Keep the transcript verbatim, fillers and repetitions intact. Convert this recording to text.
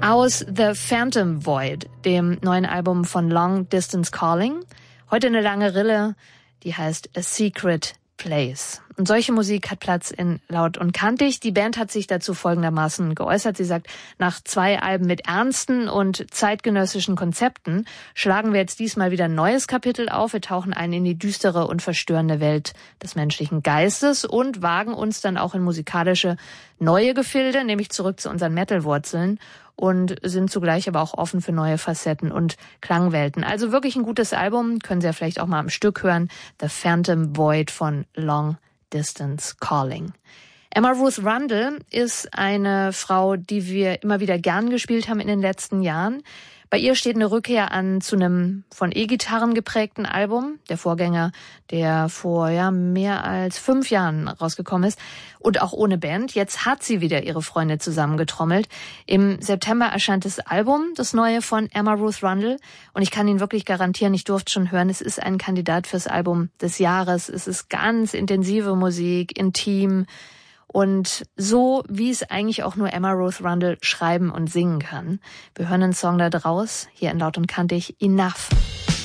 Aus The Phantom Void, dem neuen Album von Long Distance Calling. Heute eine lange Rille, die heißt A Secret Place. Und solche Musik hat Platz in Laut und Kantig. Die Band hat sich dazu folgendermaßen geäußert. Sie sagt, nach zwei Alben mit ernsten und zeitgenössischen Konzepten schlagen wir jetzt diesmal wieder ein neues Kapitel auf. Wir tauchen ein in die düstere und verstörende Welt des menschlichen Geistes und wagen uns dann auch in musikalische neue Gefilde, nämlich zurück zu unseren Metal-Wurzeln, und sind zugleich aber auch offen für neue Facetten und Klangwelten. Also wirklich ein gutes Album, können Sie ja vielleicht auch mal am Stück hören. The Phantom Void von Long Distance Calling. Emma Ruth Rundle ist eine Frau, die wir immer wieder gern gespielt haben in den letzten Jahren. Bei ihr steht eine Rückkehr an zu einem von E-Gitarren geprägten Album, der Vorgänger, der vor ja mehr als fünf Jahren rausgekommen ist, und auch ohne Band. Jetzt hat sie wieder ihre Freunde zusammengetrommelt. Im September erscheint das Album, das neue von Emma Ruth Rundle, und ich kann Ihnen wirklich garantieren, ich durfte schon hören, es ist ein Kandidat fürs Album des Jahres. Es ist ganz intensive Musik, intim und so, wie es eigentlich auch nur Emma Ruth Rundle schreiben und singen kann. Wir hören einen Song da draus, hier in Laut und Kantig, Enough.